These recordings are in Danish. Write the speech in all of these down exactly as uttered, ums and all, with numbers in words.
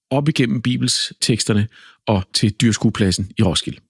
op igennem Bibels teksterne og til dyrskuepladsen i Roskilde.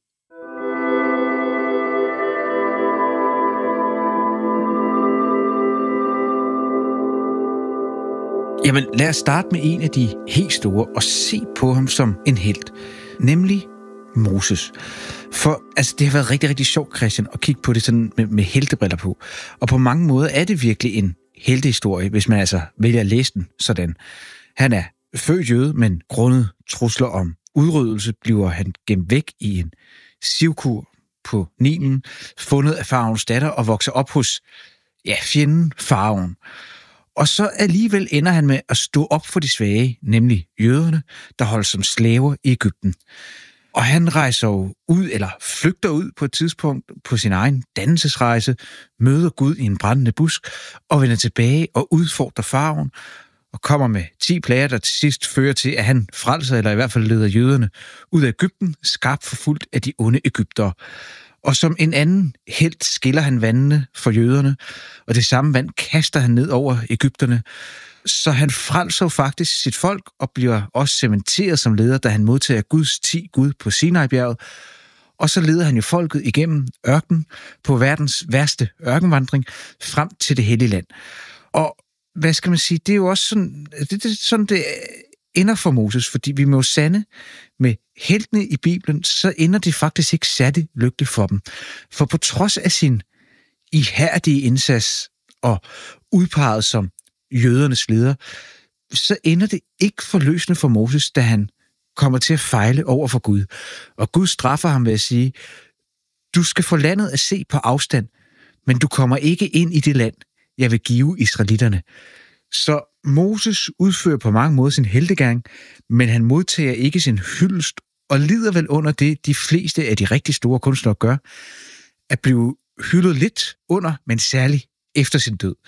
Jamen, lad os starte med en af de helt store og se på ham som en helt, nemlig Moses. For altså, det har været rigtig, rigtig sjovt, Christian, at kigge på det sådan med, med heltebriller på. Og på mange måder er det virkelig en heltehistorie, hvis man altså vælger at læse den sådan. Han er født jøde, men grundet trusler om udryddelse bliver han gemt væk i en sivkur på Nilen, fundet af faraons datter og vokser op hos ja, fjenden faraon. Og så alligevel ender han med at stå op for de svage, nemlig jøderne, der holdes som slaver i Egypten. Og han rejser jo ud, eller flygter ud på et tidspunkt på sin egen dannelsesrejse, møder Gud i en brændende busk, og vender tilbage og udfordrer faraon, og kommer med ti plager, der til sidst fører til, at han frelser, eller i hvert fald leder jøderne ud af Egypten, skarpt forfulgt af de onde egyptere. Og som en anden helt skiller han vandene for jøderne, og det samme vand kaster han ned over egypterne. Så han frelser jo faktisk sit folk og bliver også cementeret som leder, da han modtager Guds ti Gud på Sinai-bjerget. Og så leder han jo folket igennem ørkenen på verdens værste ørkenvandring frem til det hellige land. Og hvad skal man sige, det er jo også sådan, det, det, sådan det ender for Moses, fordi vi må jo sande med heltene i Bibelen, så ender det faktisk ikke særlig lykkeligt for dem. For på trods af sin ihærdige indsats og udpeget som jødernes leder, så ender det ikke forløsende for Moses, da han kommer til at fejle over for Gud. Og Gud straffer ham ved at sige, du skal få landet at se på afstand, men du kommer ikke ind i det land, jeg vil give israelitterne. Så Moses udfører på mange måder sin heltegerning, men han modtager ikke sin hyldest og lider vel under det, de fleste af de rigtig store kunstnere gør, at blive hyldet lidt under, men særligt efter sin død.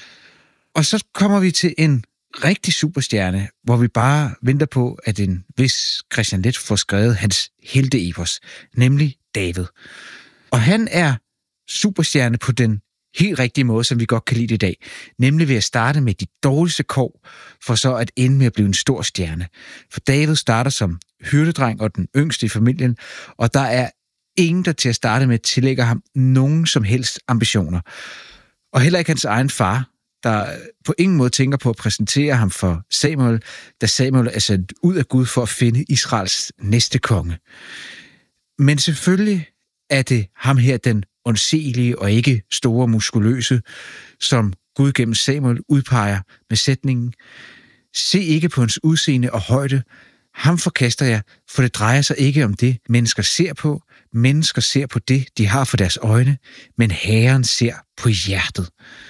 Og så kommer vi til en rigtig superstjerne, hvor vi bare venter på, at en vis Christian Leth får skrevet hans helteepos, nemlig David. Og han er superstjerne på den helt rigtige måde, som vi godt kan lide i dag, nemlig ved at starte med de dårligste kår, for så at ende med at blive en stor stjerne. For David starter som hyrdedreng og den yngste i familien, og der er ingen, der til at starte med tillægger ham nogen som helst ambitioner. Og heller ikke hans egen far, der på ingen måde tænker på at præsentere ham for Samuel, da Samuel er sendt ud af Gud for at finde Israels næste konge. Men selvfølgelig er det ham her, den undselige og ikke store muskuløse, som Gud gennem Samuel udpeger med sætningen, se ikke på hans udseende og højde, ham forkaster jeg, for det drejer sig ikke om det, mennesker ser på. Mennesker ser på det, de har for deres øjne, men Herren ser på hjertet.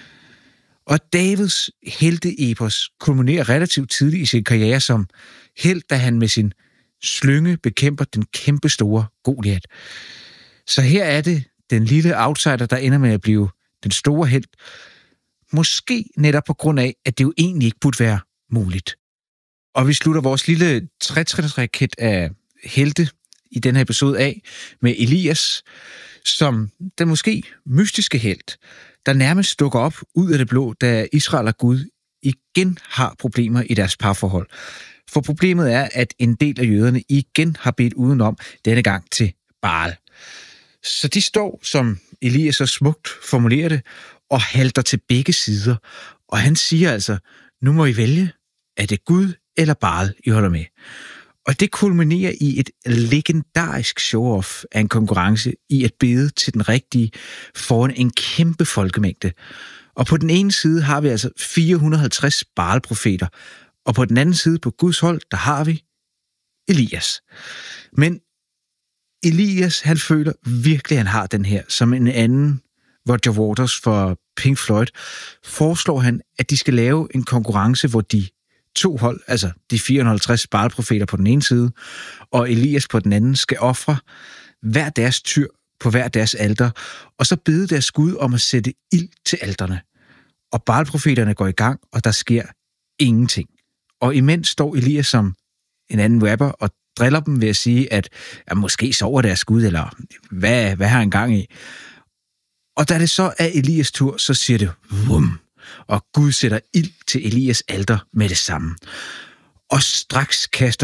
Og Davids helteepos kulminerer relativt tidligt i sin karriere som helt, da han med sin slynge bekæmper den kæmpestore Goliat. Så her er det den lille outsider, der ender med at blive den store helt. Måske netop på grund af, at det jo egentlig ikke burde være muligt. Og vi slutter vores lille tre-trinsraket af helte i den her episode af med Elias, som den måske mystiske helt, der nærmest dukker op ud af det blå, da Israel og Gud igen har problemer i deres parforhold. For problemet er, at en del af jøderne igen har bedt udenom, denne gang til Baal. Så de står, som Elias så smukt formulerer det, og halter til begge sider. Og han siger altså, nu må I vælge, er det Gud eller Baal, I holder med. Og det kulminerer i et legendarisk show-off af en konkurrence i at bede til den rigtige foran en kæmpe folkemængde. Og på den ene side har vi altså fire hundrede og halvtreds Baal-profeter, og på den anden side på Guds hold, der har vi Elias. Men Elias, han føler virkelig, at han har den her, som en anden Roger Waters for Pink Floyd, foreslår han, at de skal lave en konkurrence, hvor de to hold, altså de fire hundrede og halvtreds Baal-profeter på den ene side, og Elias på den anden, skal ofre hver deres tyr på hver deres alter, og så bede deres Gud om at sætte ild til alterne. Og Baal-profeterne går i gang, og der sker ingenting. Og imens står Elias som en anden rapper og driller dem ved at sige, at ja, måske sover deres Gud, eller hvad, hvad har han gang i? Og da det så er Elias tur, så siger det vum, og Gud sætter ild til Elias alter med det samme. Og straks kaster